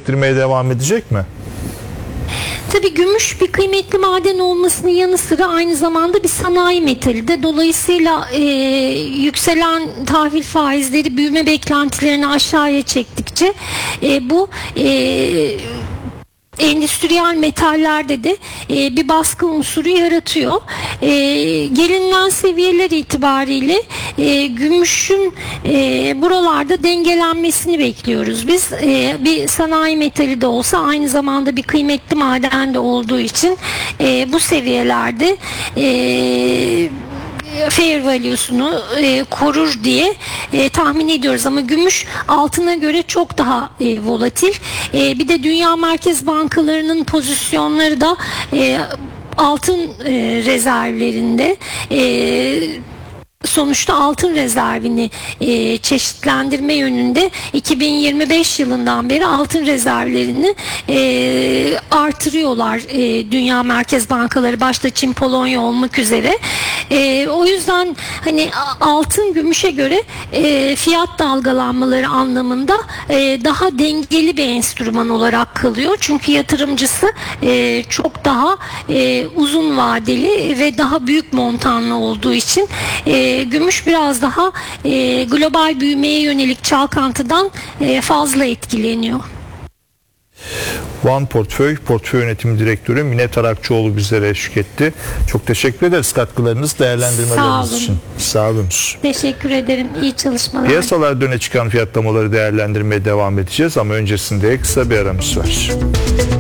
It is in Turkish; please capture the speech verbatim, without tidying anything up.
hissettirmeye devam edecek mi? Tabii gümüş bir kıymetli maden olmasının yanı sıra aynı zamanda bir sanayi metali de. Dolayısıyla e, yükselen tahvil faizleri büyüme beklentilerini aşağıya çektikçe e, bu e, endüstriyel metallerde de e, bir baskı unsuru yaratıyor. E, gelinen seviyeler itibariyle e, gümüşün e, buralarda dengelenmesini bekliyoruz. Biz e, bir sanayi metali de olsa aynı zamanda bir kıymetli maden de olduğu için e, bu seviyelerde e, fair value'sunu e, korur diye e, tahmin ediyoruz, ama gümüş altına göre çok daha e, volatil. E, bir de dünya merkez bankalarının pozisyonları da e, altın e, rezervlerinde. E, Sonuçta altın rezervini e, çeşitlendirme yönünde iki bin yirmi beş yılından beri altın rezervlerini e, artırıyorlar e, dünya merkez bankaları, başta Çin, Polonya olmak üzere. E, o yüzden hani altın gümüşe göre e, fiyat dalgalanmaları anlamında e, daha dengeli bir enstrüman olarak kalıyor. Çünkü yatırımcısı e, çok daha e, uzun vadeli ve daha büyük montanlı olduğu için e, gümüş biraz daha e, global büyümeye yönelik çalkantıdan e, fazla etkileniyor. One Portföy Portföy Yönetimi Direktörü Mine Tarakçıoğlu bizlere eşlik etti. Çok teşekkür ederiz katkılarınız, değerlendirmeleriniz için. Sağ olun. Teşekkür ederim. İyi çalışmalar. Piyasalarda öne çıkan fiyatlamaları değerlendirmeye devam edeceğiz ama öncesinde kısa bir aramız var.